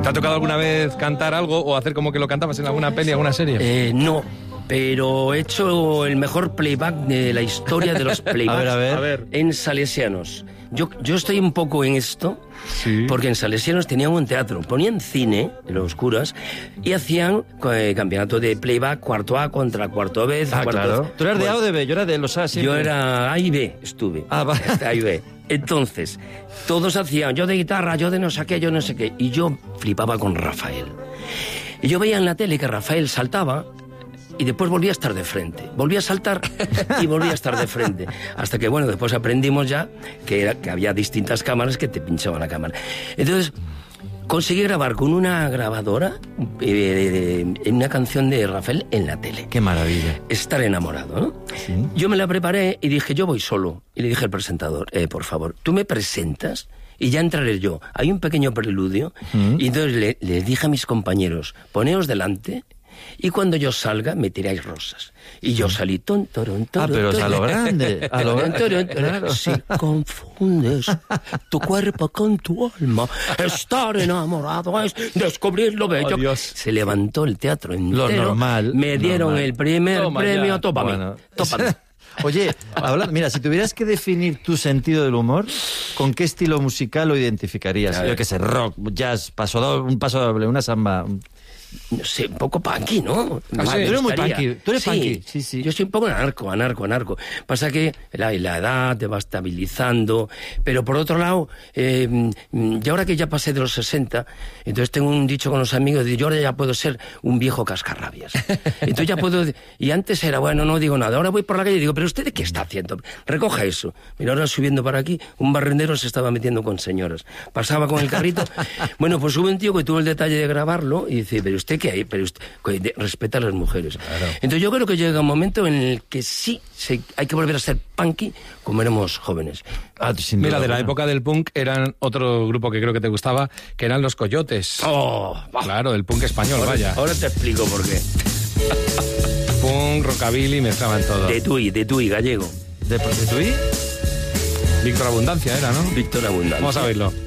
¿Te ha tocado alguna vez cantar algo o hacer como que lo cantabas en alguna peli, alguna serie? No, pero he hecho el mejor playback de la historia de los playbacks A ver. en Salesianos. Yo estoy un poco en esto, Sí. porque en Salesianos tenían un teatro, ponían cine en los curas y hacían campeonato de playback, cuarto A contra cuarto B. Ah, claro. ¿Tú eras de A o de B? Yo era de los A, sí. Yo era A y B, estuve. Ah, va. A y B. Entonces, todos hacían, yo de guitarra, yo de no sé qué, yo no sé qué. Y yo flipaba con Rafael. Y yo veía en la tele que Rafael saltaba y después volvía a estar de frente. Volvía a saltar y volvía a estar de frente. Hasta que, bueno, después aprendimos ya que había distintas cámaras que te pinchaban la cámara. Entonces, conseguí grabar con una grabadora una canción de Rafael en la tele. Qué maravilla. Estar enamorado, ¿no? Sí. Yo me la preparé y dije, yo voy solo. Y le dije al presentador, por favor, tú me presentas y ya entraré yo. Hay un pequeño preludio. Y entonces le dije a mis compañeros, poneos delante y cuando yo salga me tiráis rosas. Y yo salí tontorón. Pero es a lo grande. A lo grande. Claro. Si confundes tu cuerpo con tu alma, estar enamorado es descubrir lo bello. Oh, Dios. Se levantó el teatro entero. Lo normal. Me dieron normal. el primer Toma premio. ya. Tópame. Bueno. Tópame. Oye, mira, si tuvieras que definir tu sentido del humor, ¿con qué estilo musical lo identificarías? Yo qué sé, rock, jazz, un paso doble, una samba. No sé, un poco punky, ¿no? Ah, sí. Tú eres muy gustaría. punky. Tú eres Sí, punky. Sí, sí. Yo soy un poco anarco. Pasa que la edad te va estabilizando, pero por otro lado, y ahora que ya pasé de los 60, entonces tengo un dicho con los amigos, de yo ahora ya puedo ser un viejo cascarrabias. Entonces ya puedo, y antes era, bueno, no digo nada, ahora voy por la calle y digo, pero ¿usted qué está haciendo? Recoja eso. Mira, ahora subiendo para aquí, un barrendero se estaba metiendo con señoras. Pasaba con el carrito. Bueno, pues hubo un tío que tuvo el detalle de grabarlo y dice, pero ¿usted qué hay? Pero usted respeta a las mujeres. Claro. Entonces yo creo que llega un momento en el que sí hay que volver a ser punky como éramos jóvenes. Sin duda, Mira, de la bueno. época del punk eran otro grupo que creo que te gustaba, que eran los Coyotes. ¡Oh! Claro, el punk español, vaya. Ahora te explico por qué. Punk, rockabilly, mezclaban todo. De Tui, gallego. ¿De Prostituí? Víctor Abundancia era, ¿no? Víctor Abundancia. Vamos a verlo.